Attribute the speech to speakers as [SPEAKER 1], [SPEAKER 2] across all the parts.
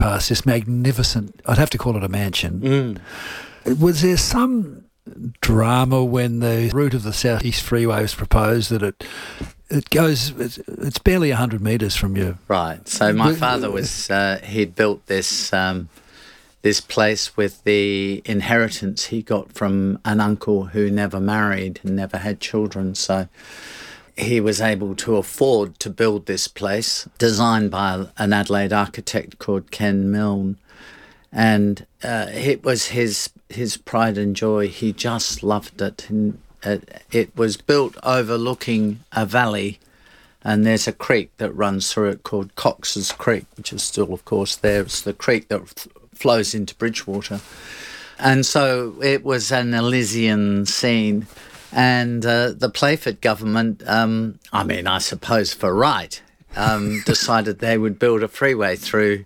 [SPEAKER 1] past this magnificent, I'd have to call it a mansion. Was there some drama when the route of the South East Freeway was proposed that it's barely 100 metres from you?
[SPEAKER 2] Right. So my father was, he'd built this place with the inheritance he got from an uncle who never married and never had children. So he was able to afford to build this place, designed by an Adelaide architect called Ken Milne. And it was his pride and joy. He just loved it. And it was built overlooking a valley, and there's a creek that runs through it called Cox's Creek, which is still, of course, there. It's the creek that flows into Bridgewater. And so it was an Elysian scene. And the Playford government, I suppose for right, decided they would build a freeway through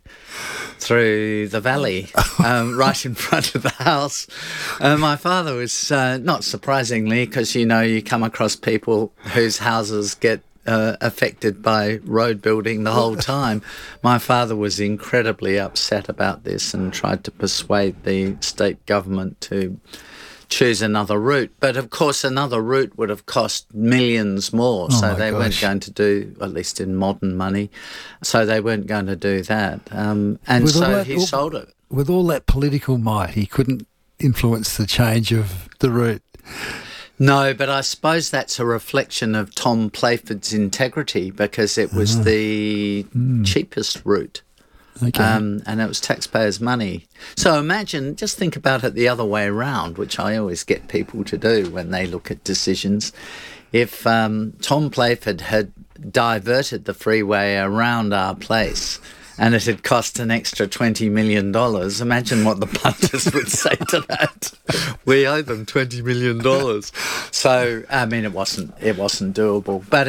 [SPEAKER 2] the valley, right in front of the house. My father was, not surprisingly, because, you come across people whose houses get affected by road building the whole time. My father was incredibly upset about this and tried to persuade the state government to choose another route. But of course, another route would have cost millions more. So they weren't going to do, at least in modern money, so they weren't going to do that. And so he sold it.
[SPEAKER 1] With all that political might, he couldn't influence the change of the route.
[SPEAKER 2] No, but I suppose that's a reflection of Tom Playford's integrity, because it was the cheapest route. Okay. And it was taxpayers' money. So just think about it the other way around, which I always get people to do when they look at decisions. If Tom Playford had diverted the freeway around our place and it had cost an extra $20 million, imagine what the punters would say to that. We owe them $20 million. So, it wasn't doable. But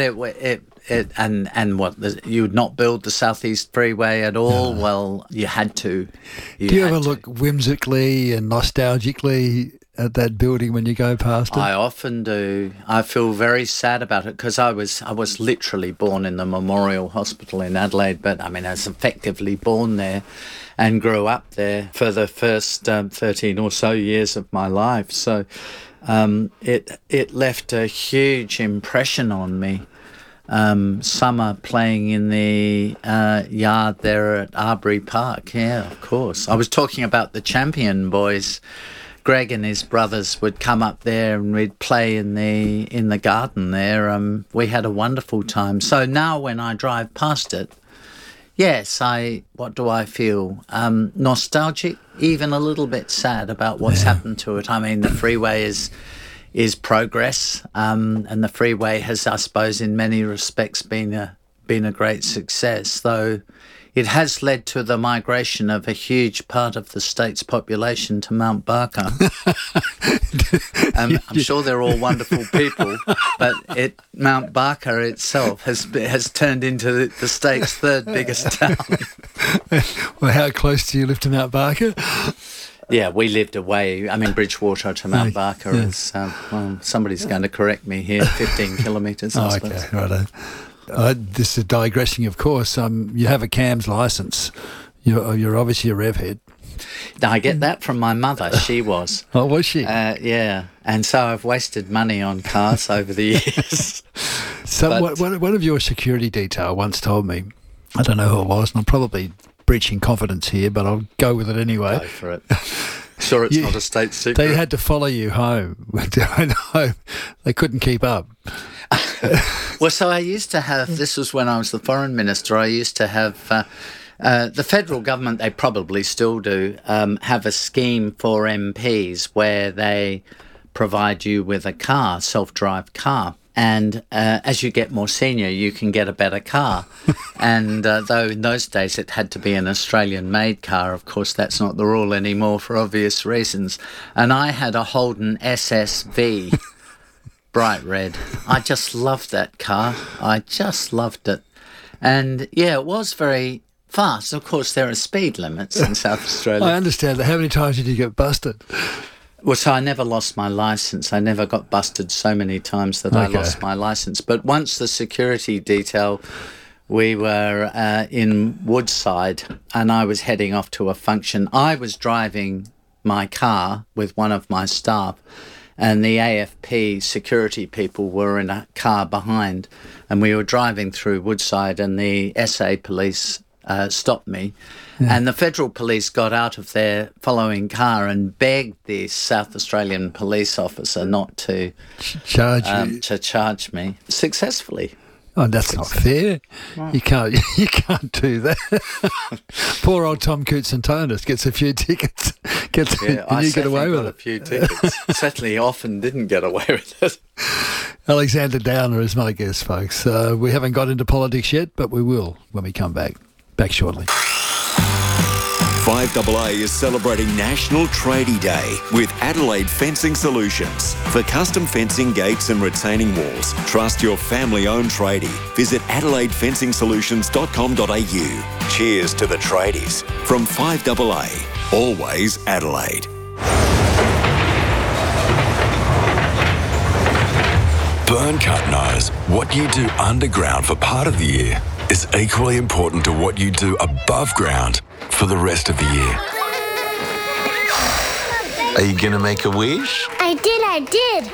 [SPEAKER 2] you would not build the Southeast Freeway at all? No. Well, you had to.
[SPEAKER 1] Do you ever look whimsically and nostalgically at that building when you go past it?
[SPEAKER 2] I often do. I feel very sad about it, because I was literally born in the Memorial Hospital in Adelaide, but I was effectively born there and grew up there for the first 13 or so years of my life. So it left a huge impression on me. Summer playing in the yard there at Arbury Park. Yeah, of course. I was talking about the Champion boys. Greg and his brothers would come up there and we'd play in the garden there. We had a wonderful time. So now when I drive past it, yes, what do I feel? Nostalgic, even a little bit sad about what's happened to it. The freeway is progress, and the freeway has, I suppose, in many respects been a great success, though it has led to the migration of a huge part of the state's population to Mount Barker. I'm sure they're all wonderful people, but Mount Barker itself has turned into the state's third biggest town.
[SPEAKER 1] Well, how close do you live to Mount Barker?
[SPEAKER 2] Yeah, we lived away. Bridgewater to Mount Barker is, somebody's going to correct me here, 15 kilometres, I suppose.
[SPEAKER 1] Okay, righto. This is digressing, of course. You have a CAMS licence. You're obviously a rev head.
[SPEAKER 2] I get that from my mother. She was.
[SPEAKER 1] Oh, was she?
[SPEAKER 2] Yeah. And so I've wasted money on cars over the years.
[SPEAKER 1] So one of your security detail once told me, I don't know who it was, and I'm probably breaching confidence here, but I'll go with it anyway.
[SPEAKER 2] Go for it. Sure, it's not a state secret.
[SPEAKER 1] They had to follow you home. They couldn't keep up.
[SPEAKER 2] Well, so I used to have, this was when I was the foreign minister, I used to have, the federal government, they probably still do, have a scheme for MPs where they provide you with a car, self-drive car. And as you get more senior, you can get a better car. And though in those days it had to be an Australian-made car, of course that's not the rule anymore for obvious reasons. And I had a Holden SSV, bright red. I just loved that car. I just loved it. And yeah, it was very fast. Of course, there are speed limits in South Australia.
[SPEAKER 1] I understand that. How many times did you get busted?
[SPEAKER 2] Well, so I never lost my licence. I never got busted so many times that I lost my licence. But once the security detail We were in Woodside, and I was heading off to a function. I was driving my car with one of my staff, and the AFP security people were in a car behind, and we were driving through Woodside, and the SA police stopped me. Yeah. And the federal police got out of their following car and begged the South Australian police officer not to charge me successfully.
[SPEAKER 1] Oh, that's not fair. Right. You can't do that. Poor old Tom Koutsantonis gets a few tickets.
[SPEAKER 2] I
[SPEAKER 1] you get away with
[SPEAKER 2] got a few tickets. Certainly often didn't get away with it.
[SPEAKER 1] Alexander Downer is my guest, folks. We haven't got into politics yet, but we will when we come back. Back shortly.
[SPEAKER 3] 5AA is celebrating National Tradie Day with Adelaide Fencing Solutions. For custom fencing, gates and retaining walls, trust your family-owned tradie. Visit AdelaideFencingSolutions.com.au. Cheers to the tradies. From 5AA, always Adelaide.
[SPEAKER 4] Burncut knows what you do underground for part of the year is equally important to what you do above ground for the rest of the year.
[SPEAKER 5] Are you going to make a wish?
[SPEAKER 6] I did.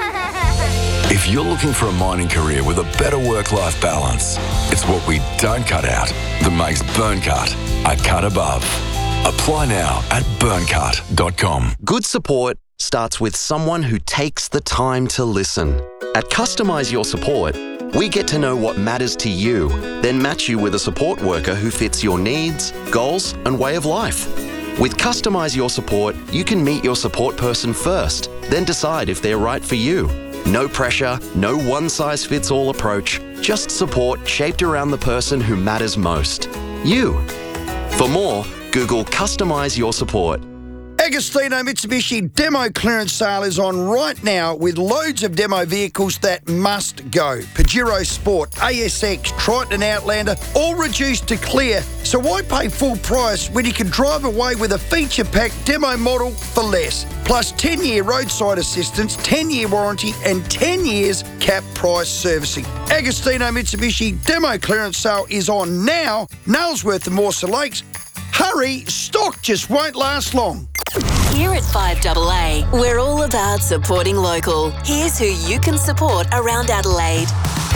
[SPEAKER 4] If you're looking for a mining career with a better work-life balance, it's what we don't cut out that makes Burncut a cut above. Apply now at burncut.com.
[SPEAKER 7] Good support starts with someone who takes the time to listen. At Customise Your Support, we get to know what matters to you, then match you with a support worker who fits your needs, goals, and way of life. With Customise Your Support, you can meet your support person first, then decide if they're right for you. No pressure, no one-size-fits-all approach, just support shaped around the person who matters most. You. For more, Google Customise Your Support.
[SPEAKER 8] Agostino Mitsubishi demo clearance sale is on right now with loads of demo vehicles that must go. Pajero Sport, ASX, Triton and Outlander, all reduced to clear. So why pay full price when you can drive away with a feature-packed demo model for less? Plus 10-year roadside assistance, 10-year warranty and 10 years cap price servicing. Agostino Mitsubishi demo clearance sale is on now. Nailsworth and Mawson Lakes. Hurry, stock just won't last long.
[SPEAKER 9] Here at 5AA, we're all about supporting local. Here's who you can support around Adelaide.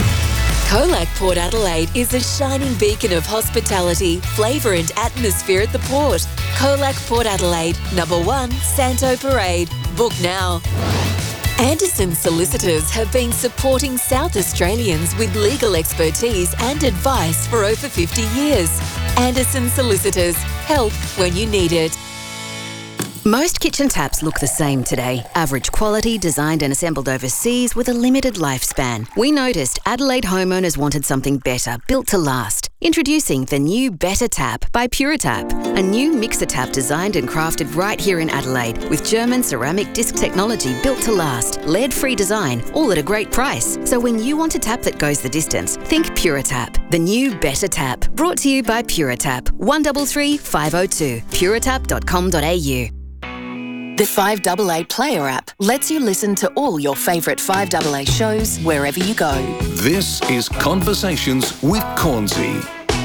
[SPEAKER 9] Colac Port Adelaide is a shining beacon of hospitality, flavour and atmosphere at the port. Colac Port Adelaide, number 1, Santo Parade. Book now. Anderson Solicitors have been supporting South Australians with legal expertise and advice for over 50 years. Anderson Solicitors, help when you need it.
[SPEAKER 10] Most kitchen taps look the same today. Average quality, designed and assembled overseas with a limited lifespan. We noticed Adelaide homeowners wanted something better, built to last. Introducing the new Better Tap by Puritap, a new mixer tap designed and crafted right here in Adelaide with German ceramic disc technology built to last, lead-free design, all at a great price. So when you want a tap that goes the distance, think Puritap. The new Better Tap, brought to you by Puritap. 133 502, puritap.com.au.
[SPEAKER 9] The 5AA Player app lets you listen to all your favourite 5AA shows wherever you go.
[SPEAKER 3] This is Conversations with Cornsey.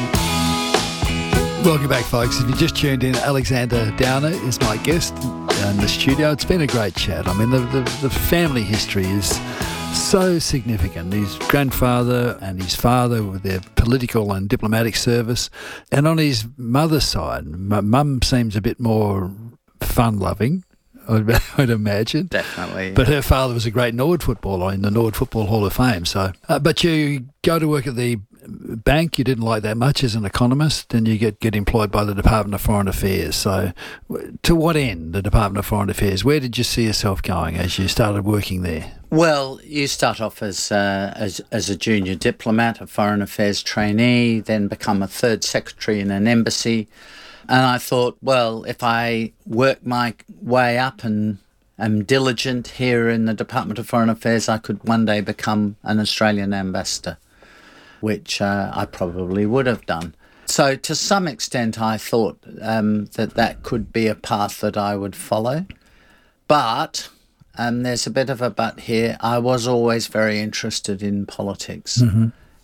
[SPEAKER 1] Welcome back, folks. If you just tuned in, Alexander Downer is my guest in the studio. It's been a great chat. I mean, the family history is so significant. His grandfather and his father with their political and diplomatic service. And on his mother's side, Mum seems a bit more fun-loving, I'd imagine.
[SPEAKER 2] Definitely.
[SPEAKER 1] But her father was a great Nord footballer in the Nord Football Hall of Fame. So, but you go to work at the bank, you didn't like that much as an economist, and you get employed by the Department of Foreign Affairs. So to what end, the Department of Foreign Affairs? Where did you see yourself going as you started working there?
[SPEAKER 2] Well, you start off as a junior diplomat, a foreign affairs trainee, then become a third secretary in an embassy. And I thought, well, if I work my way up and am diligent here in the Department of Foreign Affairs, I could one day become an Australian ambassador, which I probably would have done. So to some extent, I thought that could be a path that I would follow. But there's a bit of a but here. I was always very interested in politics. Mm-hmm.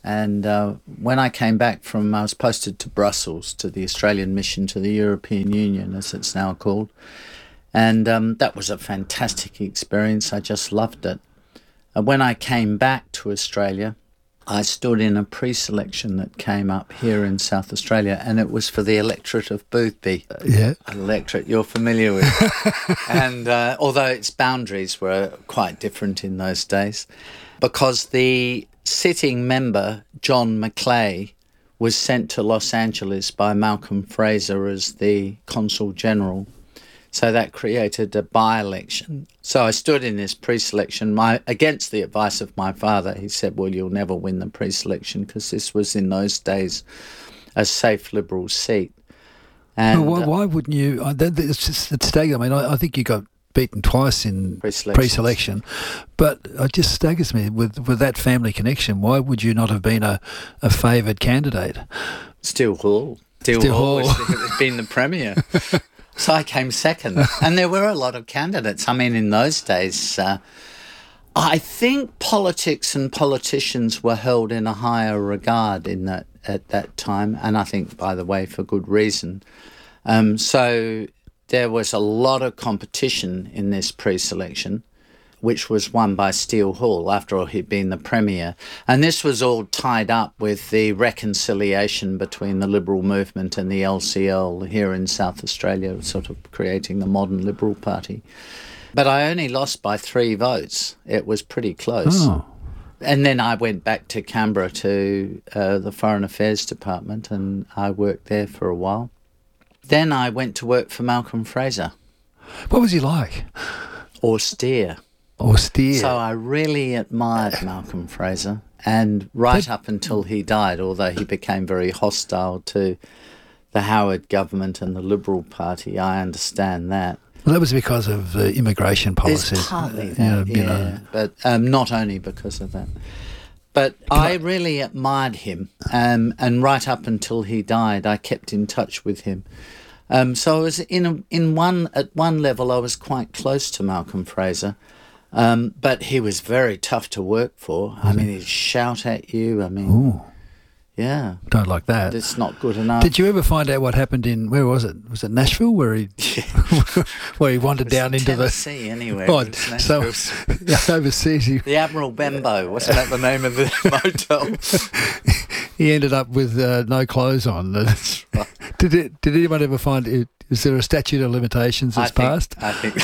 [SPEAKER 2] And when I came back I was posted to Brussels, to the Australian mission to the European Union, as it's now called. And that was a fantastic experience. I just loved it. When I came back to Australia, I stood in a pre-selection that came up here in South Australia, and it was for the electorate of Boothby.
[SPEAKER 1] Yeah.
[SPEAKER 2] An electorate you're familiar with. And although its boundaries were quite different in those days, because the sitting member, John Macleay, was sent to Los Angeles by Malcolm Fraser as the Consul General. So that created a by-election. So I stood in this pre-selection against the advice of my father. He said, well, you'll never win the pre-selection, because this was in those days a safe Liberal seat. And
[SPEAKER 1] why wouldn't you? It's staggering. I mean, I think you got beaten twice in pre-selection, but it just staggers me with that family connection. Why would you not have been a favoured candidate?
[SPEAKER 2] Steele Hall. Steele Hall has been the Premier. So I came second. And there were a lot of candidates. I mean, in those days, I think politics and politicians were held in a higher regard at that time, and I think, by the way, for good reason. So there was a lot of competition in this pre-selection, which was won by Steele Hall. After all, he'd been the Premier. And this was all tied up with the reconciliation between the Liberal movement and the LCL here in South Australia, sort of creating the modern Liberal Party. But I only lost by 3 votes. It was pretty close.
[SPEAKER 1] Oh.
[SPEAKER 2] And then I went back to Canberra to the Foreign Affairs Department, and I worked there for a while. Then I went to work for Malcolm Fraser.
[SPEAKER 1] What was he like?
[SPEAKER 2] Austere. So I really admired Malcolm Fraser, and up until he died, although he became very hostile to the Howard government and the Liberal Party, I understand that.
[SPEAKER 1] Well, that was because of immigration policies.
[SPEAKER 2] It's partly that, but not only because of that. But I really admired him, and right up until he died, I kept in touch with him. So I was at one level, I was quite close to Malcolm Fraser. But he was very tough to work for. I mean, he'd shout at you. I mean,
[SPEAKER 1] ooh.
[SPEAKER 2] Yeah.
[SPEAKER 1] Don't like that.
[SPEAKER 2] It's not good enough.
[SPEAKER 1] Did you ever find out what happened where was it? Was it Nashville where he where he wandered down into
[SPEAKER 2] Tennessee, anyway.
[SPEAKER 1] Oh, so overseas.
[SPEAKER 2] The Admiral Benbow, wasn't that the name of the motel?
[SPEAKER 1] He ended up with no clothes on. Did anyone ever find it? Is there a statute of limitations that's passed?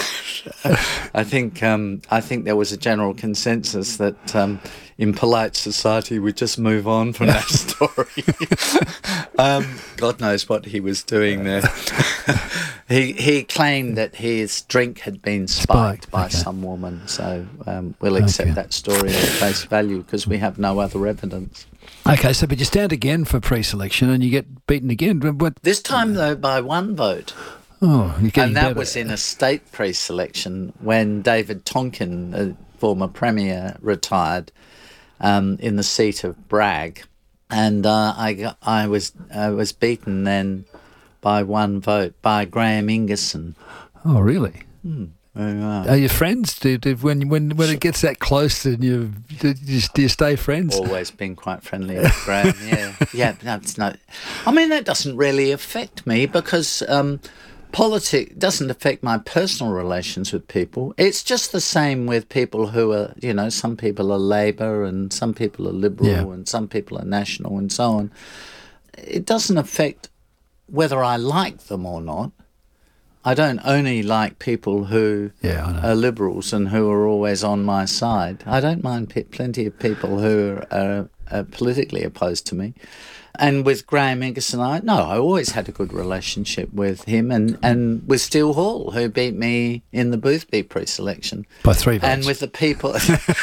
[SPEAKER 2] I think there was a general consensus that in polite society we'd just move on from that story. God knows what he was doing there. He claimed that his drink had been spiked by some woman, so we'll accept that story at face value because we have no other evidence.
[SPEAKER 1] Okay, but you stand again for pre-selection and you get beaten again.
[SPEAKER 2] This time, though, by 1 vote.
[SPEAKER 1] Oh, you're getting better.
[SPEAKER 2] And that was in a state pre-selection when David Tonkin, a former Premier, retired in the seat of Bragg. And I was beaten then by 1 vote by Graham Ingerson.
[SPEAKER 1] Oh, really?
[SPEAKER 2] Right.
[SPEAKER 1] Are you friends? When it gets that close, do you stay friends?
[SPEAKER 2] Always been quite friendly with Graham. Yeah. That's no. I mean, that doesn't really affect me because politics doesn't affect my personal relations with people. It's just the same with people who are, some people are Labor and some people are Liberal and some people are National and so on. It doesn't affect whether I like them or not. I don't only like people who are Liberals and who are always on my side. I don't mind plenty of people who are politically opposed to me. And with Graham Ingerson, I always had a good relationship with him and with Steele Hall, who beat me in the Boothby pre-selection.
[SPEAKER 1] By 3 votes.
[SPEAKER 2] And with the people.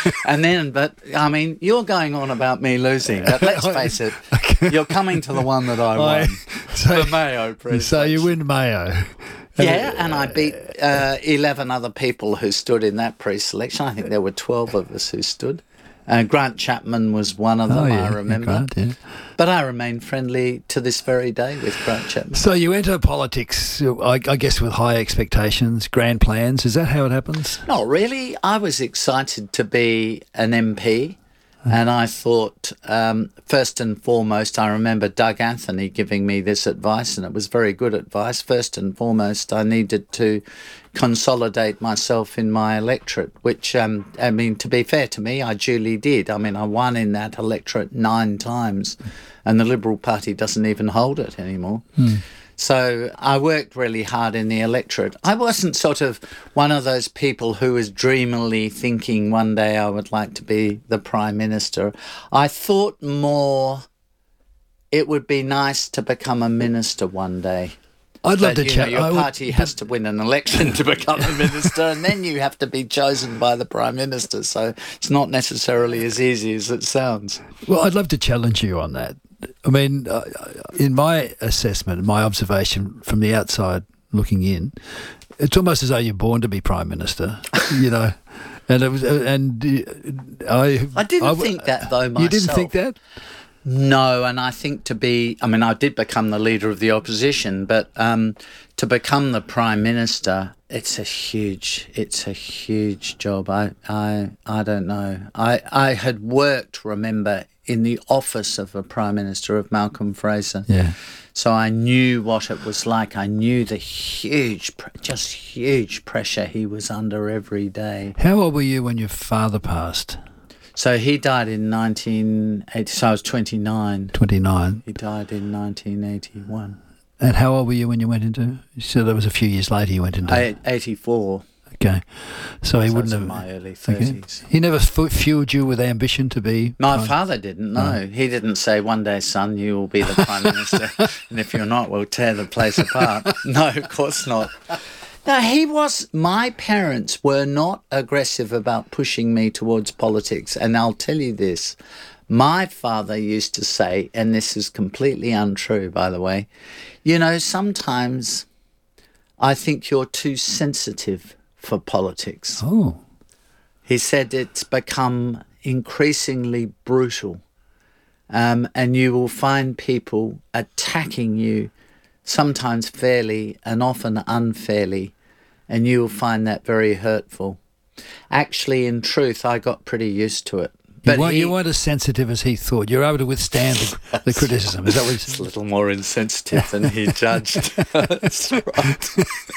[SPEAKER 2] You're going on about me losing, but let's face it, you're coming to the one that I won, the Mayo pre-selection. So
[SPEAKER 1] you win Mayo.
[SPEAKER 2] Yeah, and I beat 11 other people who stood in that pre-selection. I think there were 12 of us who stood. Grant Chapman was one of them, I remember.
[SPEAKER 1] Grant,
[SPEAKER 2] But I remain friendly to this very day with Grant Chapman.
[SPEAKER 1] So you enter politics, I guess, with high expectations, grand plans. Is that how it happens?
[SPEAKER 2] Not really. I was excited to be an MP. And I thought, first and foremost, I remember Doug Anthony giving me this advice, and it was very good advice. First and foremost, I needed to consolidate myself in my electorate, which, to be fair to me, I duly did. I won in that electorate 9 times, and the Liberal Party doesn't even hold it anymore. So I worked really hard in the electorate. I wasn't sort of one of those people who was dreamily thinking one day I would like to be the Prime Minister. I thought more it would be nice to become a minister one day.
[SPEAKER 1] I'd love to chat.
[SPEAKER 2] Your party has to win an election to become a minister, and then you have to be chosen by the Prime Minister. So it's not necessarily as easy as it sounds.
[SPEAKER 1] Well, I'd love to challenge you on that. In my assessment, my observation from the outside looking in, it's almost as though you're born to be Prime Minister, And it was, I didn't
[SPEAKER 2] think that though myself.
[SPEAKER 1] You didn't think that?
[SPEAKER 2] No, and I think I did become the leader of the opposition, but to become the Prime Minister, it's a huge job. I don't know. I had worked, remember, in the office of a Prime Minister of Malcolm Fraser.
[SPEAKER 1] Yeah.
[SPEAKER 2] So I knew what it was like. I knew the huge pressure he was under every day.
[SPEAKER 1] How old were you when your father passed?
[SPEAKER 2] So he died in 1980, so I was 29.
[SPEAKER 1] 29.
[SPEAKER 2] He died in 1981.
[SPEAKER 1] And how old were you when you went into? So that was a few years later you went into...
[SPEAKER 2] 84.
[SPEAKER 1] Okay. So he wouldn't have...
[SPEAKER 2] in my early 30s.
[SPEAKER 1] Okay. He never fueled you with ambition to be...
[SPEAKER 2] My father didn't, no. He didn't say, one day, son, you will be the Prime Minister, and if you're not, we'll tear the place apart. No, of course not. No, my parents were not aggressive about pushing me towards politics. And I'll tell you this, my father used to say, and this is completely untrue, by the way, sometimes I think you're too sensitive for politics.
[SPEAKER 1] Oh.
[SPEAKER 2] He said it's become increasingly brutal, and you will find people attacking you, sometimes fairly and often unfairly, and you will find that very hurtful. Actually, in truth, I got pretty used to it. But
[SPEAKER 1] you weren't as sensitive as he thought. You're able to withstand the criticism. Is that what he's
[SPEAKER 2] It's a little more insensitive than he judged. That's right.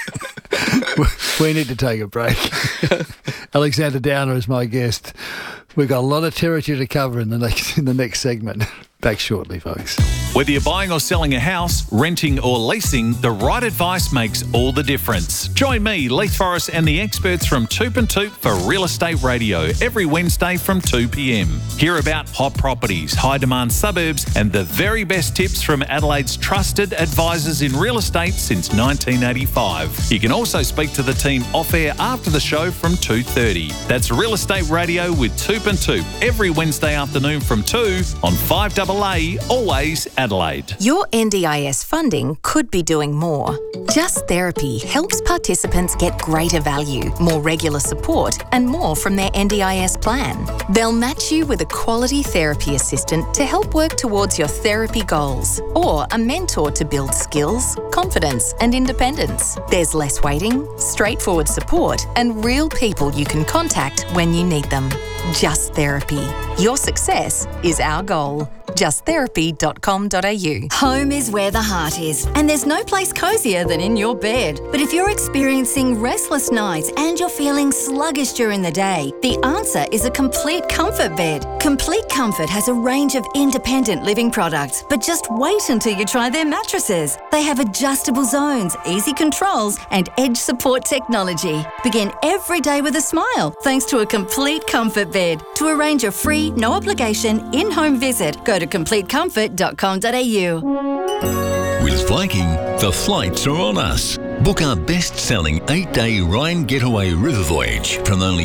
[SPEAKER 1] We need to take a break. Alexander Downer is my guest. We've got a lot of territory to cover in the next segment. Back shortly, folks.
[SPEAKER 6] Whether you're buying or selling a house, renting or leasing, the right advice makes all the difference. Join me, Leith Forrest, and the experts from Toop and Toop for Real Estate Radio every Wednesday from 2 p.m. Hear about hot properties, high-demand suburbs, and the very best tips from Adelaide's trusted advisors in real estate since 1985. You can also speak to the team off-air after the show from 2:30. That's Real Estate Radio with Toop and Toop every Wednesday afternoon from 2 on 5AA, always Adelaide.
[SPEAKER 11] Your NDIS funding could be doing more. Just Therapy helps participants get greater value, more regular support, and more from their NDIS plan. They'll match you with a quality therapy assistant to help work towards your therapy goals, or a mentor to build skills, confidence, and independence. There's less waiting, straightforward support, and real people you can contact when you need them. Just Therapy. Your success is our goal. justtherapy.com.au.
[SPEAKER 10] Home is where the heart is, and there's no place cosier than in your bed. But if you're experiencing restless nights and you're feeling sluggish during the day, the answer is a Complete Comfort bed. Complete Comfort has a range of independent living products, but just wait until you try their mattresses. They have adjustable zones, easy controls, and edge support technology. Begin every day with a smile thanks to a Complete Comfort bed. To arrange a free, no obligation, in-home visit, go to completecomfort.com.au.
[SPEAKER 12] With Viking, the flights are on us. Book our best-selling 8-day Rhine Getaway River Voyage from only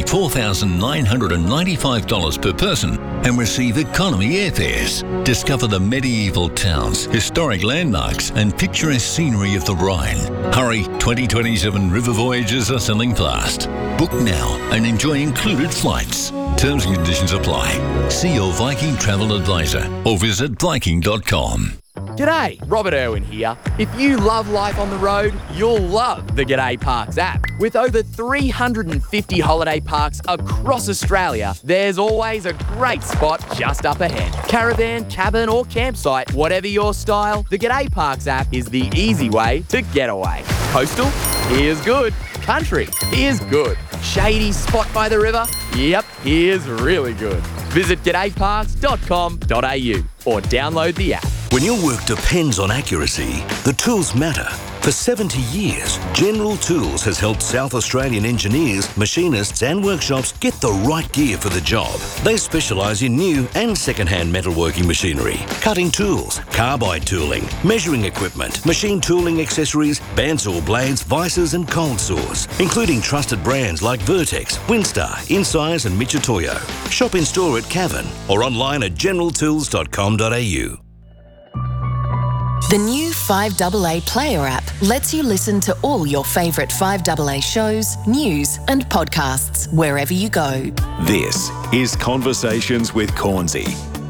[SPEAKER 12] $4,995 per person and receive economy airfares. Discover the medieval towns, historic landmarks and picturesque scenery of the Rhine. Hurry, 2027 river voyages are selling fast. Book now and enjoy included flights. Terms and conditions apply. See your Viking travel advisor or visit Viking.com.
[SPEAKER 13] G'day, Robert Irwin here. If you love life on the road, you'll love the G'day Parks app. With over 350 holiday parks across Australia, there's always a great spot just up ahead. Caravan, cabin or campsite, whatever your style, the G'day Parks app is the easy way to get away. Coastal? Here's good. Country? Here's good. Shady spot by the river? Yep, here's really good. Visit g'dayparks.com.au or download the app.
[SPEAKER 14] When your work depends on accuracy, the tools matter. For 70 years, General Tools has helped South Australian engineers, machinists and workshops get the right gear for the job. They specialise in new and second-hand metalworking machinery, cutting tools, carbide tooling, measuring equipment, machine tooling accessories, bandsaw blades, vices and cold saws, including trusted brands like Vertex, Winstar, Incise and Michitoyo. Shop in store at Cavan or online at generaltools.com.au.
[SPEAKER 11] The new 5AA Player app lets you listen to all your favourite 5AA shows, news and podcasts wherever you go.
[SPEAKER 3] This is Conversations with Cornsey.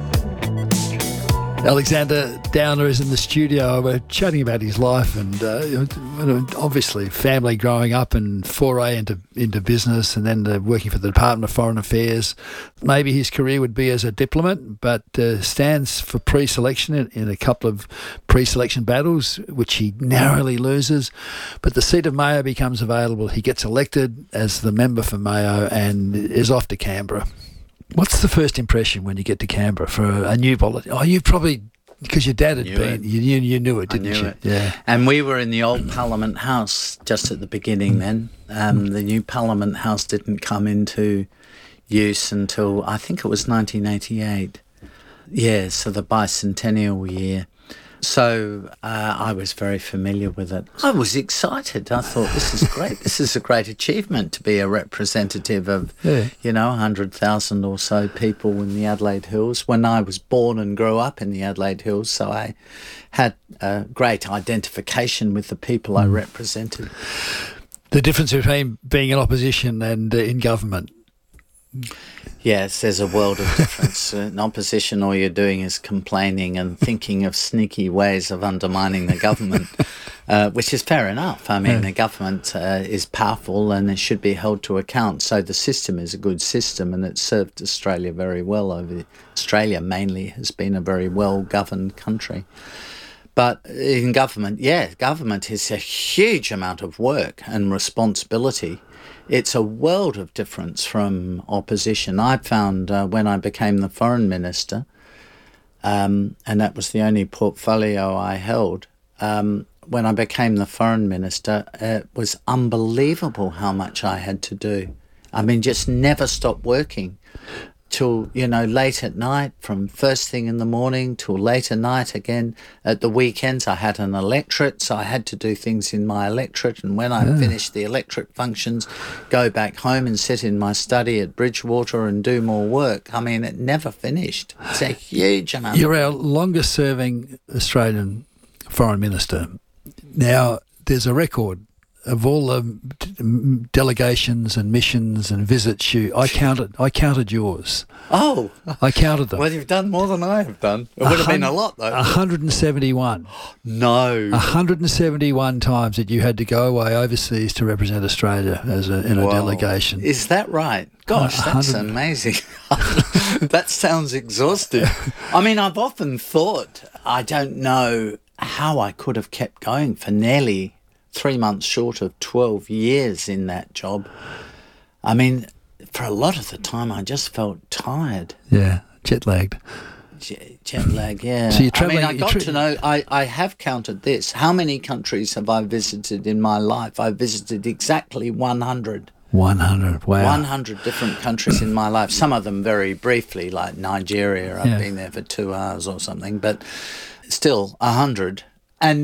[SPEAKER 1] Alexander Downer is in the studio. We're chatting about his life and obviously family growing up and foray into business and then working for the Department of Foreign Affairs. Maybe his career would be as a diplomat, but stands for pre-selection in a couple of pre-selection battles, which he narrowly loses. But the seat of Mayo becomes available. He gets elected as the member for Mayo and is off to Canberra. What's the first impression when you get to Canberra for a new politician? Oh, you probably, because your dad had been, you knew it, didn't you?
[SPEAKER 2] Yeah. And we were in the old Parliament House just at the beginning then. The new Parliament House didn't come into use until, I think it was 1988. Yeah, so the bicentennial year. So I was very familiar with it. I was excited. I thought, this is great. This is a great achievement to be a representative of, 100,000 or so people in the Adelaide Hills. When I was born and grew up in the Adelaide Hills, so I had a great identification with the people I represented.
[SPEAKER 1] The difference between being in opposition and in government.
[SPEAKER 2] Yes, there's a world of difference. In opposition, all you're doing is complaining and thinking of sneaky ways of undermining the government, which is fair enough. I mean, the government is powerful and it should be held to account. So the system is a good system and it's served Australia very well. Australia mainly has been a very well-governed country. But in government, government is a huge amount of work and responsibility. It's a world of difference from opposition. I found when I became the foreign minister, and that was the only portfolio I held, when I became the foreign minister, it was unbelievable how much I had to do. I mean, just never stop working till, late at night, from first thing in the morning till late at night again. At the weekends, I had an electorate, so I had to do things in my electorate. And when I finished the electorate functions, go back home and sit in my study at Bridgewater and do more work. I mean, it never finished. It's a huge amount.
[SPEAKER 1] You're our longest-serving Australian foreign minister. Now, there's a record of all the delegations and missions and visits I counted yours.
[SPEAKER 2] Oh.
[SPEAKER 1] I counted them.
[SPEAKER 2] Well, you've done more than I have done. It would have been a lot, though.
[SPEAKER 1] 171.
[SPEAKER 2] No.
[SPEAKER 1] 171 times that you had to go away overseas to represent Australia in a delegation.
[SPEAKER 2] Is that right? Gosh, that's amazing. That sounds exhausting. I mean, I've often thought, I don't know how I could have kept going for nearly 3 months short of 12 years in that job. I mean, for a lot of the time, I just felt tired.
[SPEAKER 1] Yeah, jet-lagged.
[SPEAKER 2] Jet lag, yeah.
[SPEAKER 1] So you're travelling...
[SPEAKER 2] I mean, I got to know, I have counted this. How many countries have I visited in my life? I visited exactly 100.
[SPEAKER 1] 100, wow.
[SPEAKER 2] 100 different countries in my life. Some of them very briefly, like Nigeria. I've been there for 2 hours or something, but still 100. And,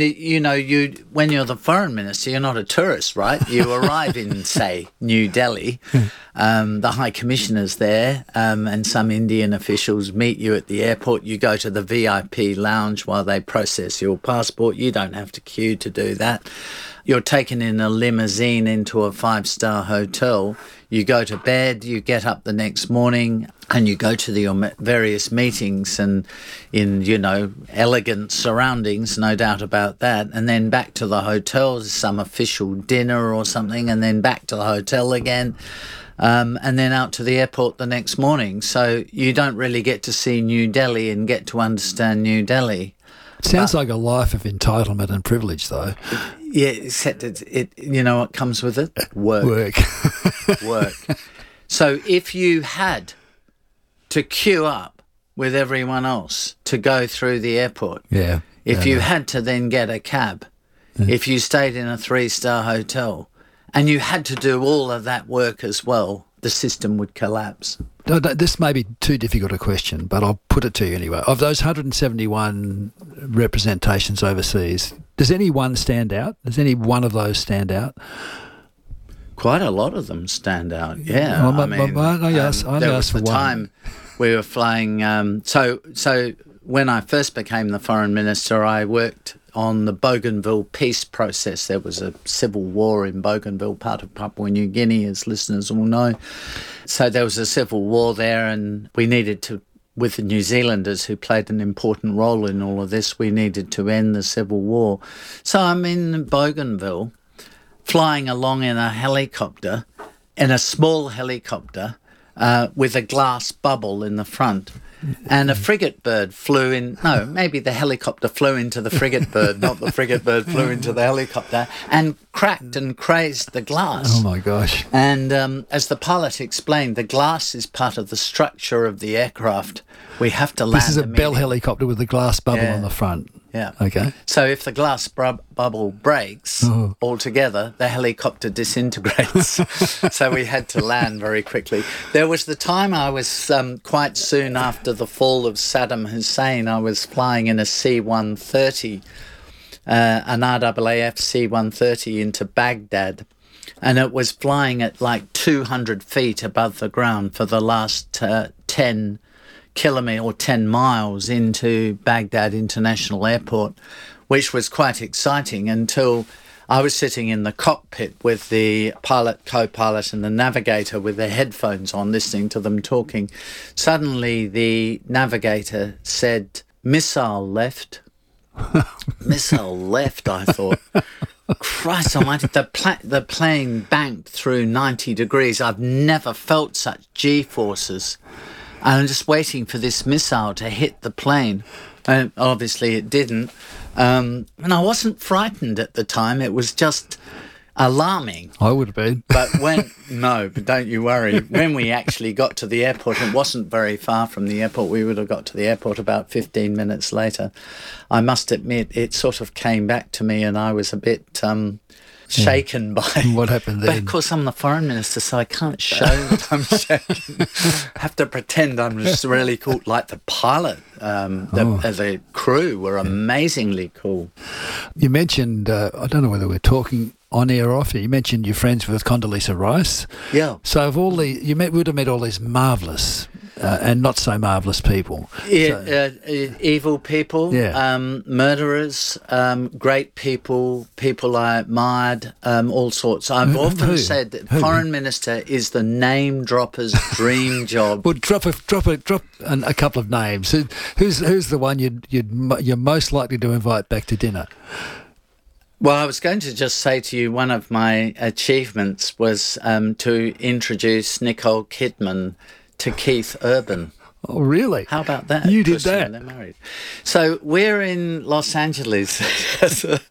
[SPEAKER 2] when you're the foreign minister, you're not a tourist, right? You arrive in, say, New Delhi. The High Commissioner's there and some Indian officials meet you at the airport. You go to the VIP lounge while they process your passport. You don't have to queue to do that. You're taken in a limousine into a 5-star hotel. you go to bed, you get up the next morning and you go to the various meetings and in, elegant surroundings, no doubt about that, and then back to the hotel, some official dinner or something, and then back to the hotel again, and then out to the airport the next morning. So you don't really get to see New Delhi and get to understand New Delhi.
[SPEAKER 1] Sounds like a life of entitlement and privilege, though.
[SPEAKER 2] Yeah, except it what comes with it? Work. Work. So if you had to queue up with everyone else to go through the airport, if you had to then get a cab, if you stayed in a 3-star hotel, and you had to do all of that work as well, the system would collapse.
[SPEAKER 1] This may be too difficult a question, but I'll put it to you anyway. Of those 171 representations overseas, does any one stand out? Does any one of those stand out?
[SPEAKER 2] Quite a lot of them stand out, yeah.
[SPEAKER 1] There was
[SPEAKER 2] the time we were flying. So when I first became the foreign minister, I worked on the Bougainville peace process. There was a civil war in Bougainville, part of Papua New Guinea, as listeners will know. So there was a civil war there, and we needed to, with the New Zealanders who played an important role in all of this, we needed to end the civil war. So I'm in Bougainville, flying along in a helicopter, in a small helicopter, with a glass bubble in the front. And a frigate bird flew in. No, maybe the helicopter flew into the frigate bird, not the frigate bird flew into the helicopter, and cracked and crazed the glass.
[SPEAKER 1] Oh, my gosh.
[SPEAKER 2] And as the pilot explained, the glass is part of the structure of the aircraft. We have to land.
[SPEAKER 1] This is a Bell helicopter with a glass bubble on the front.
[SPEAKER 2] Yeah.
[SPEAKER 1] Okay.
[SPEAKER 2] So if the glass bubble breaks altogether, the helicopter disintegrates. So we had to land very quickly. There was the time I was quite soon after the fall of Saddam Hussein, I was flying in a C-130, an RAAF C-130 into Baghdad. And it was flying at like 200 feet above the ground for the last 10 kilometre or 10 miles into Baghdad International Airport, which was quite exciting until I was sitting in the cockpit with the pilot, co-pilot and the navigator with their headphones on, listening to them talking. Suddenly the navigator said, "Missile left." Missile left, I thought. Christ almighty, the plane banked through 90 degrees. I've never felt such G-forces. And I'm just waiting for this missile to hit the plane. And obviously it didn't. And I wasn't frightened at the time. It was just alarming.
[SPEAKER 1] I would have been.
[SPEAKER 2] But but don't you worry. When we actually got to the airport, it wasn't very far from the airport. We would have got to the airport about 15 minutes later. I must admit, it sort of came back to me and I was a bit shaken by
[SPEAKER 1] what happened then.
[SPEAKER 2] But of course I'm the foreign minister, so I can't show that I'm shaken. I have to pretend I'm just really cool. Like the pilot, the crew were amazingly cool.
[SPEAKER 1] You mentioned, I don't know whether we're talking on air or off, you mentioned you're friends with Condoleezza Rice.
[SPEAKER 2] Yeah.
[SPEAKER 1] So of all you would have met all these marvellous and not so marvellous people.
[SPEAKER 2] Yeah, evil people, murderers, great people, people I admired, all sorts. I've often said that foreign minister is the name dropper's dream job.
[SPEAKER 1] Well, drop a couple of names. Who's the one you're most likely to invite back to dinner?
[SPEAKER 2] Well, I was going to just say to you, one of my achievements was to introduce Nicole Kidman to Keith Urban.
[SPEAKER 1] Oh, really?
[SPEAKER 2] How about that?
[SPEAKER 1] You did that?
[SPEAKER 2] They're married. So we're in Los Angeles at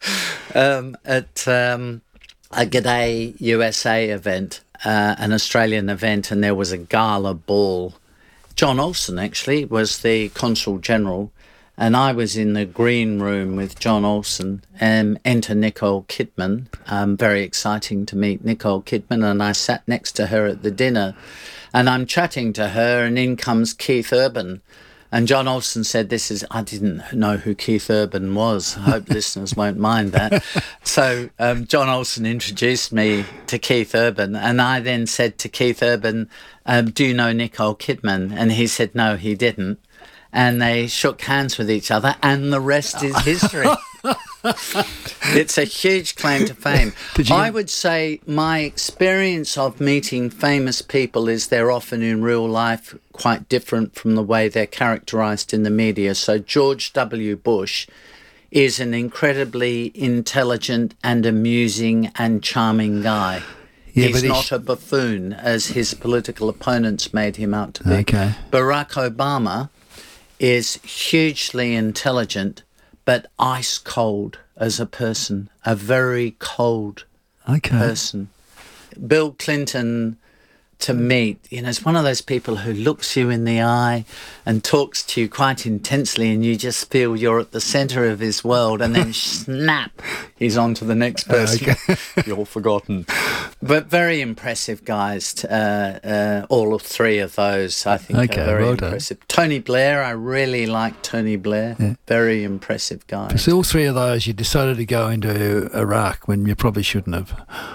[SPEAKER 2] a G'day USA event, an Australian event, and there was a gala ball. John Olsen, actually, was the Consul General, and I was in the green room with John Olsen and enter Nicole Kidman. Very exciting to meet Nicole Kidman, and I sat next to her at the dinner, and I'm chatting to her, and in comes Keith Urban. And John Olsen said, I didn't know who Keith Urban was. I hope listeners won't mind that. So John Olsen introduced me to Keith Urban, and I then said to Keith Urban, do you know Nicole Kidman? And he said, no, he didn't. And they shook hands with each other, and the rest is history. It's a huge claim to fame. I would say my experience of meeting famous people is they're often in real life quite different from the way they're characterised in the media. So George W. Bush is an incredibly intelligent and amusing and charming guy.
[SPEAKER 1] Yeah,
[SPEAKER 2] he's not a buffoon, as his political opponents made him out to be.
[SPEAKER 1] Okay.
[SPEAKER 2] Barack Obama is hugely intelligent, but ice cold as a person, a very cold person. Bill Clinton, to meet, is one of those people who looks you in the eye and talks to you quite intensely, and you just feel you're at the centre of his world, and then snap, he's on to the next person. You're forgotten. But very impressive guys, all of three of those, I think, are very impressive. Tony Blair, I really like Tony Blair. Yeah. Very impressive guy.
[SPEAKER 1] So all three of those, you decided to go into Iraq when you probably shouldn't have.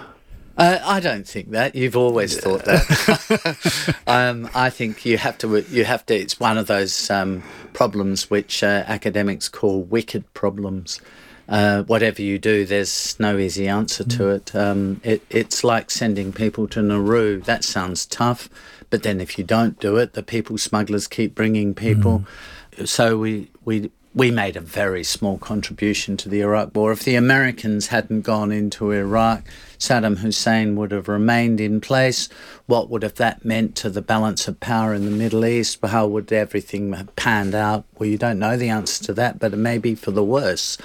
[SPEAKER 2] I don't think that. You've always thought that. I think you have to. It's one of those problems which academics call wicked problems. Whatever you do, there's no easy answer to it. It's like sending people to Nauru. That sounds tough, but then if you don't do it, the people smugglers keep bringing people. So we made a very small contribution to the Iraq War. If the Americans hadn't gone into Iraq, Saddam Hussein would have remained in place. What would have that meant to the balance of power in the Middle East? How would everything have panned out? Well, you don't know the answer to that, but it may be for the worse.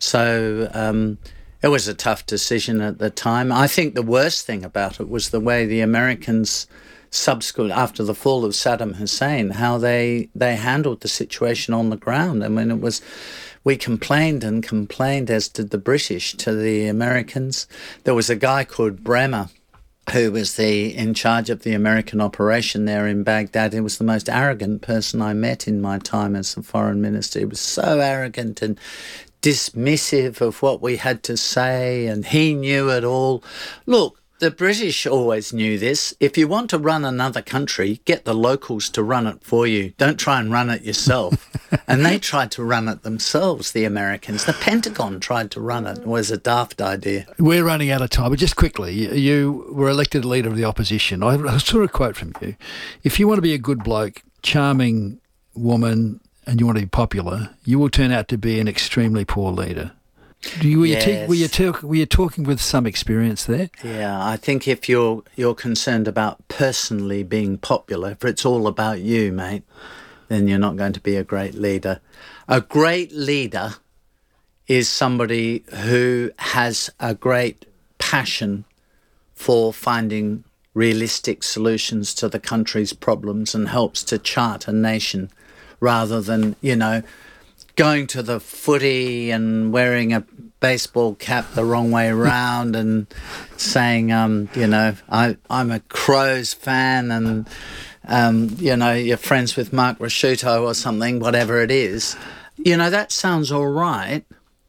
[SPEAKER 2] So it was a tough decision at the time. I think the worst thing about it was the way the Americans subsequent after the fall of Saddam Hussein, how they handled the situation on the ground. I mean, we complained and complained, as did the British, to the Americans. There was a guy called Bremer who was in charge of the American operation there in Baghdad. He was the most arrogant person I met in my time as the foreign minister. He was so arrogant and dismissive of what we had to say, and he knew it all. Look, the British always knew this. If you want to run another country, get the locals to run it for you. Don't try and run it yourself. And they tried to run it themselves, the Americans. The Pentagon tried to run it. It was a daft idea.
[SPEAKER 1] We're running out of time, but just quickly, you were elected leader of the opposition. I saw a quote from you. If you want to be a good bloke, charming woman, and you want to be popular, you will turn out to be an extremely poor leader. Were you talking with some experience there?
[SPEAKER 2] Yeah, I think if you're concerned about personally being popular, if it's all about you, mate, then you're not going to be a great leader. A great leader is somebody who has a great passion for finding realistic solutions to the country's problems and helps to chart a nation rather than, going to the footy and wearing a baseball cap the wrong way around and saying, I'm a Crows fan and, you're friends with Mark Rasciuto or something, whatever it is. That sounds all right,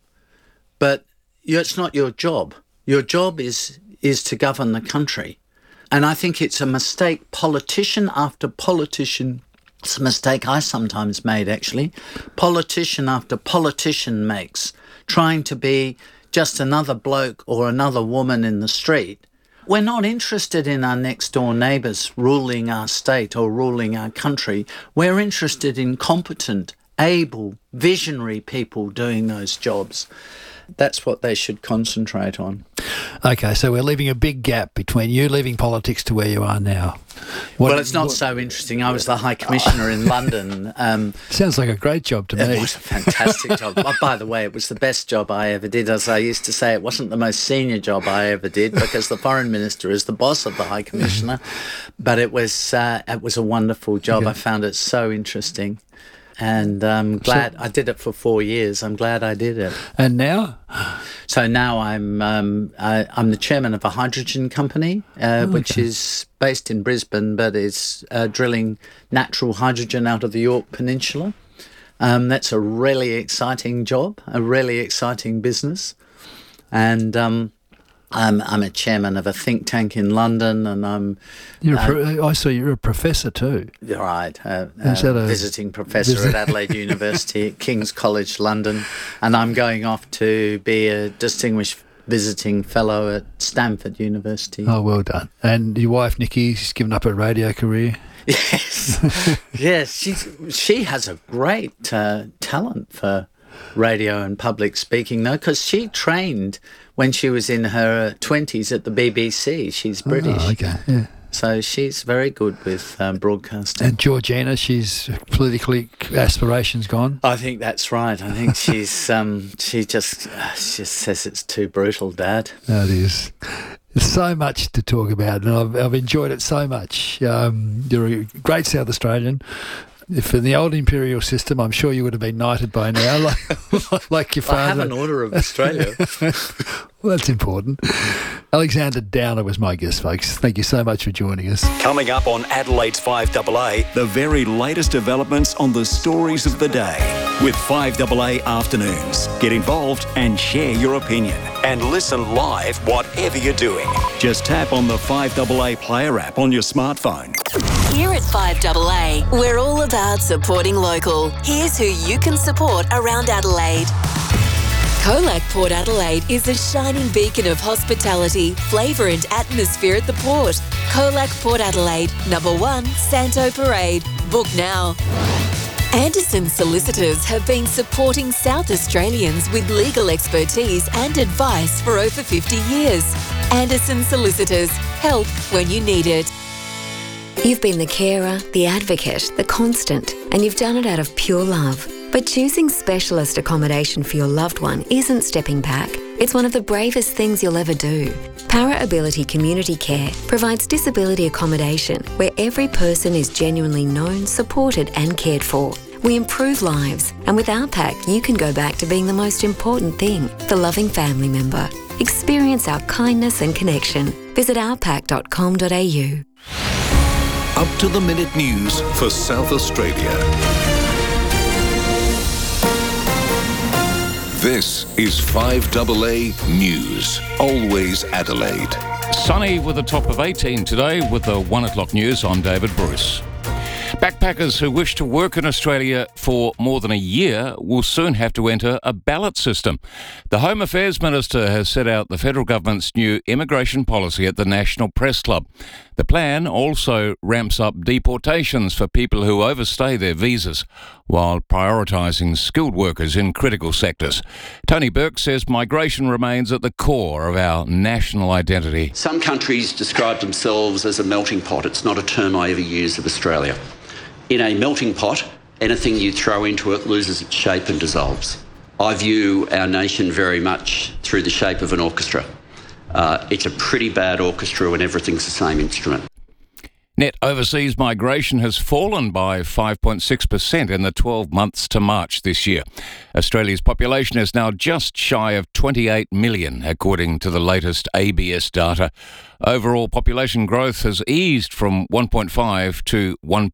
[SPEAKER 2] but it's not your job. Your job is to govern the country. And I think it's a mistake politician after politician. It's a mistake I sometimes made, actually. Politician after politician makes, trying to be just another bloke or another woman in the street. We're not interested in our next-door neighbours ruling our state or ruling our country. We're interested in competent, able, visionary people doing those jobs. That's what they should concentrate on.
[SPEAKER 1] Okay, so we're leaving a big gap between you leaving politics to where you are now.
[SPEAKER 2] It's not so interesting. I was the High Commissioner in London.
[SPEAKER 1] Sounds like a great job to me.
[SPEAKER 2] It was a fantastic job. By the way, it was the best job I ever did. As I used to say, it wasn't the most senior job I ever did because the Foreign Minister is the boss of the High Commissioner. But it was a wonderful job. Okay. I found it so interesting. And I'm glad I did it for 4 years. I'm glad I did it.
[SPEAKER 1] And now?
[SPEAKER 2] So now I'm the chairman of a hydrogen company, which is based in Brisbane, but is drilling natural hydrogen out of the York Peninsula. That's a really exciting job, a really exciting business. And I'm a chairman of a think tank in London, and
[SPEAKER 1] I saw you're a professor too.
[SPEAKER 2] Right,
[SPEAKER 1] Is that a
[SPEAKER 2] visiting professor at Adelaide University, at King's College London, and I'm going off to be a distinguished visiting fellow at Stanford University.
[SPEAKER 1] Oh, well done. And your wife Nikki, she's given up her radio career.
[SPEAKER 2] Yes, yes, she has a great talent for radio and public speaking, though, because she trained when she was in her 20s at the BBC. She's British.
[SPEAKER 1] Oh, okay, yeah.
[SPEAKER 2] So she's very good with broadcasting.
[SPEAKER 1] And Georgina, she's politically aspirations gone.
[SPEAKER 2] I think that's right. I think she's she just says it's too brutal, Dad.
[SPEAKER 1] No, it is. There's so much to talk about, and I've enjoyed it so much. You're a great South Australian. If in the old imperial system, I'm sure you would have been knighted by now, like your father.
[SPEAKER 2] I have an Order of Australia.
[SPEAKER 1] Well, that's important. Alexander Downer was my guest, folks. Thank you so much for joining us.
[SPEAKER 3] Coming up on Adelaide's 5AA, the very latest developments on the stories of the day with 5AA Afternoons. Get involved and share your opinion. And listen live whatever you're doing. Just tap on the 5AA Player app on your smartphone.
[SPEAKER 9] Here at 5AA, we're all about supporting local. Here's who you can support around Adelaide. Colac Port Adelaide is a shining beacon of hospitality, flavour and atmosphere at the port. Colac Port Adelaide, number 1, Santo Parade. Book now. Anderson Solicitors have been supporting South Australians with legal expertise and advice for over 50 years. Anderson Solicitors, help when you need it.
[SPEAKER 10] You've been the carer, the advocate, the constant, and you've done it out of pure love. But choosing specialist accommodation for your loved one isn't stepping back. It's one of the bravest things you'll ever do. Para Ability Community Care provides disability accommodation where every person is genuinely known, supported and cared for. We improve lives, and with our pack, you can go back to being the most important thing, the loving family member. Experience our kindness and connection. Visit ourpack.com.au.
[SPEAKER 12] Up-to-the-minute news for South Australia. This is 5AA News. Always Adelaide.
[SPEAKER 15] Sunny with a top of 18 today with the 1 o'clock news. I'm David Bruce. Backpackers who wish to work in Australia for more than a year will soon have to enter a ballot system. The Home Affairs Minister has set out the federal government's new immigration policy at the National Press Club. The plan also ramps up deportations for people who overstay their visas, while prioritising skilled workers in critical sectors. Tony Burke says migration remains at the core of our national identity.
[SPEAKER 16] Some countries describe themselves as a melting pot. It's not a term I ever use of Australia. In a melting pot, anything you throw into it loses its shape and dissolves. I view our nation very much through the shape of an orchestra. It's a pretty bad orchestra when everything's the same instrument.
[SPEAKER 15] Net overseas migration has fallen by 5.6% in the 12 months to March this year. Australia's population is now just shy of 28 million, according to the latest ABS data. Overall population growth has eased from 1.5 to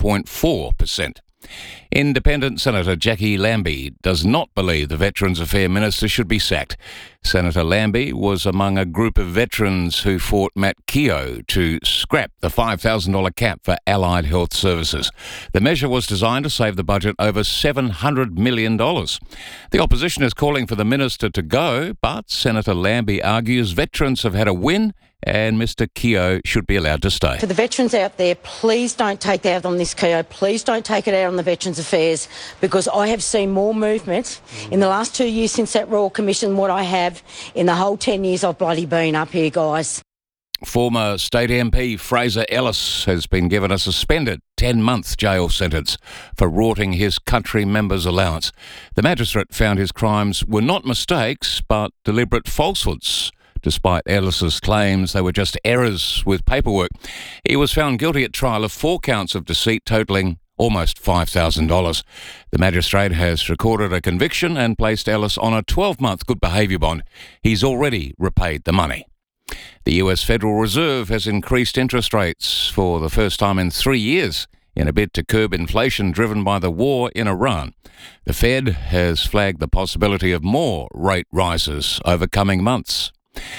[SPEAKER 15] 1.4%. Independent Senator Jackie Lambie does not believe the Veterans Affairs Minister should be sacked. Senator Lambie was among a group of veterans who fought Matt Keogh to scrap the $5,000 cap for allied health services. The measure was designed to save the budget over $700 million. The opposition is calling for the minister to go, but Senator Lambie argues veterans have had a win and Mr Keogh should be allowed to stay.
[SPEAKER 17] For the veterans out there, please don't take it out on this Keogh. Please don't take it out on the Veterans Affairs, because I have seen more movement in the last 2 years since that Royal Commission than what I have in the whole 10 years I've bloody been up here, guys.
[SPEAKER 15] Former State MP Fraser Ellis has been given a suspended 10-month jail sentence for rorting his country member's allowance. The magistrate found his crimes were not mistakes but deliberate falsehoods. Despite Ellis's claims they were just errors with paperwork. He was found guilty at trial of 4 counts of deceit totalling almost $5,000. The magistrate has recorded a conviction and placed Ellis on a 12-month good behaviour bond. He's already repaid the money. The US Federal Reserve has increased interest rates for the first time in 3 years in a bid to curb inflation driven by the war in Iran. The Fed has flagged the possibility of more rate rises over coming months.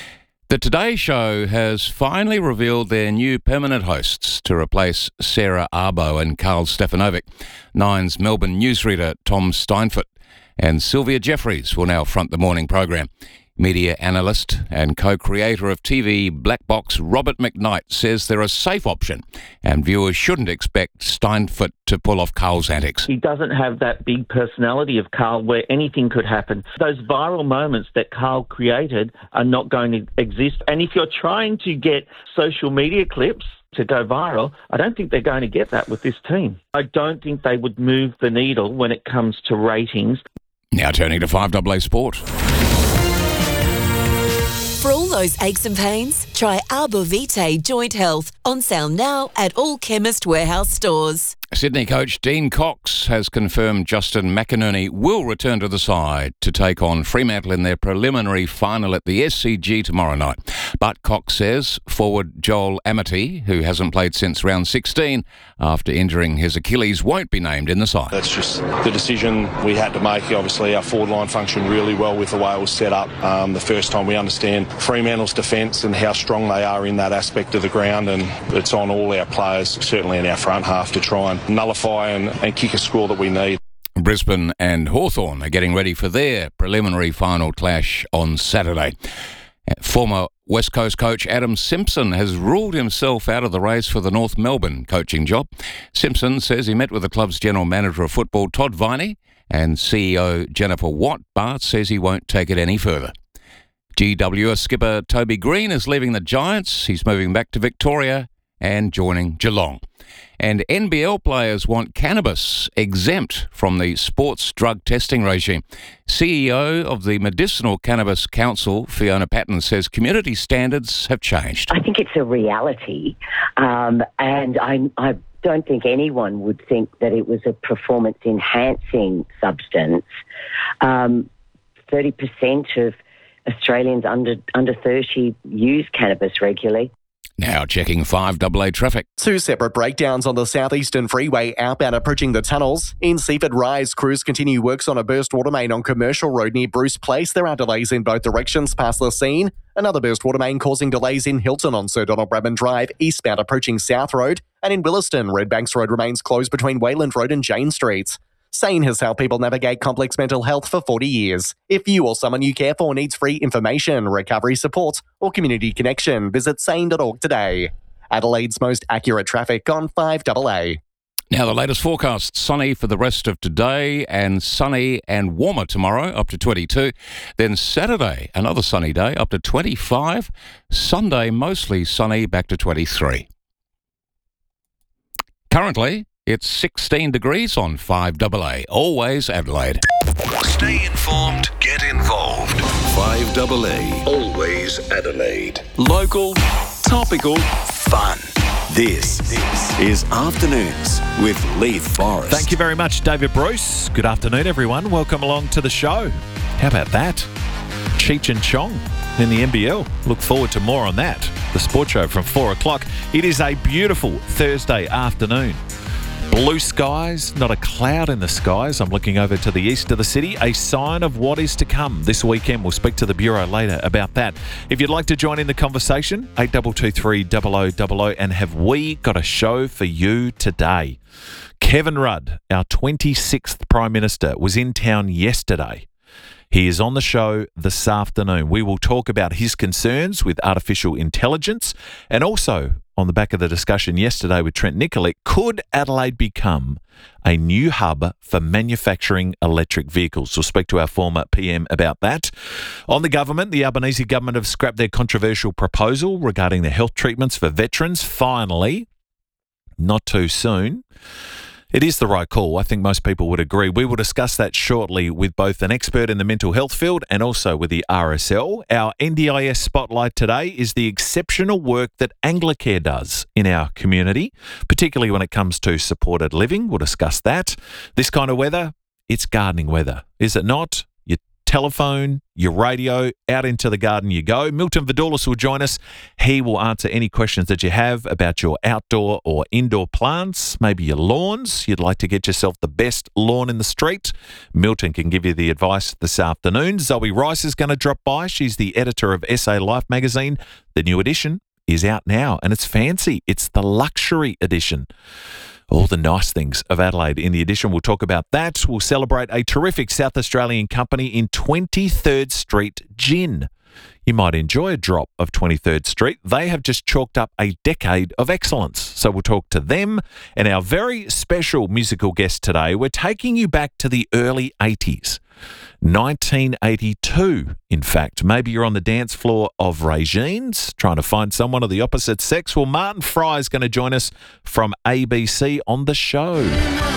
[SPEAKER 15] The Today Show has finally revealed their new permanent hosts to replace Sarah Arbo and Carl Stefanovic. Nine's Melbourne newsreader Tom Steinfort and Sylvia Jeffries will now front the morning program. Media analyst and co-creator of TV Black Box Robert McKnight says they're a safe option and viewers shouldn't expect Steinfort to pull off Carl's antics.
[SPEAKER 18] He doesn't have that big personality of Carl where anything could happen. Those viral moments that Carl created are not going to exist. And if you're trying to get social media clips to go viral, I don't think they're going to get that with this team. I don't think they would move the needle when it comes to ratings.
[SPEAKER 15] Now turning to 5AA Sport.
[SPEAKER 9] For all those aches and pains, try Arbor-Vitae Joint Health, on sale now at all Chemist Warehouse stores.
[SPEAKER 15] Sydney coach Dean Cox has confirmed Justin McInerney will return to the side to take on Fremantle in their preliminary final at the SCG tomorrow night. But Cox says forward Joel Amity, who hasn't played since round 16 after injuring his Achilles, won't be named in the side.
[SPEAKER 19] That's just the decision we had to make. Obviously, our forward line functioned really well with the way it was set up. The first time we understand Fremantle's defence and how strong they are in that aspect of the ground, and it's on all our players, certainly in our front half, to try and nullify and kick a score that we need.
[SPEAKER 15] Brisbane and Hawthorn are getting ready for their preliminary final clash on Saturday. Former West Coast coach Adam Simpson has ruled himself out of the race for the North Melbourne coaching job. Simpson says he met with the club's general manager of football, Todd Viney, and CEO Jennifer Watt. Bart says he won't take it any further. GWS skipper Toby Green is leaving the Giants. He's moving back to Victoria and joining Geelong. And NBL players want cannabis exempt from the sports drug testing regime. CEO of the Medicinal Cannabis Council, Fiona Patton, says community standards have changed.
[SPEAKER 20] I think it's a reality, and I don't think anyone would think that it was a performance-enhancing substance. 30% of Australians under 30 use cannabis regularly.
[SPEAKER 15] Now checking 5AA traffic.
[SPEAKER 21] Two separate breakdowns on the southeastern freeway outbound approaching the tunnels. In Seaford Rise, crews continue works on a burst water main on Commercial Road near Bruce Place. There are delays in both directions past the scene. Another burst water main causing delays in Hilton on Sir Donald Bradman Drive, eastbound approaching South Road. And in Williston, Redbanks Road remains closed between Wayland Road and Jane Streets. SANE has helped people navigate complex mental health for 40 years. If you or someone you care for needs free information, recovery support, or community connection, visit sane.org today. Adelaide's most accurate traffic on 5AA.
[SPEAKER 15] Now the latest forecast, sunny for the rest of today and sunny and warmer tomorrow, up to 22. Then Saturday, another sunny day, up to 25. Sunday, mostly sunny, back to 23. Currently, it's 16 degrees on 5AA. Always Adelaide.
[SPEAKER 3] Stay informed, get involved. 5AA. Always Adelaide. Local, topical, fun. This is Afternoons with Leith Forrest.
[SPEAKER 6] Thank you very much, David Bruce. Good afternoon, everyone. Welcome along to the show. How about that? Cheech and Chong in the NBL. Look forward to more on that. The sports show from 4 o'clock. It is a beautiful Thursday afternoon. Blue skies, not a cloud in the skies. I'm looking over to the east of the city, a sign of what is to come this weekend. We'll speak to the Bureau later about that. If you'd like to join in the conversation, 8223 0000, and have we got a show for you today? Kevin Rudd, our 26th Prime Minister, was in town yesterday. He is on the show this afternoon. We will talk about his concerns with artificial intelligence and also, on the back of the discussion yesterday with Trent Nicolet, could Adelaide become a new hub for manufacturing electric vehicles? We'll speak to our former PM about that. On the government, the Albanese government have scrapped their controversial proposal regarding the health treatments for veterans. Finally, not too soon. It is the right call. I think most people would agree. We will discuss that shortly with both an expert in the mental health field and also with the RSL. Our NDIS spotlight today is the exceptional work that Anglicare does in our community, particularly when it comes to supported living. We'll discuss that. This kind of weather, it's gardening weather, is it not? You telephone, your radio, out into the garden you go. Milton Vidoulis will join us. He will answer any questions that you have about your outdoor or indoor plants, maybe your lawns. You'd like to get yourself the best lawn in the street. Milton can give you the advice this afternoon. Zoe Rice is going to drop by. She's the editor of SA Life magazine. The new edition is out now, and it's fancy. It's the luxury edition. All the nice things of Adelaide in the edition. We'll talk about that. We'll celebrate a terrific South Australian company in 23rd Street Gin. You might enjoy a drop of 23rd Street. They have just chalked up a decade of excellence. So we'll talk to them. And our very special musical guest today, we're taking you back to the early 80s. 1982, in fact. Maybe you're on the dance floor of Regine's trying to find someone of the opposite sex. Well, Martin Fry is going to join us from ABC on the show.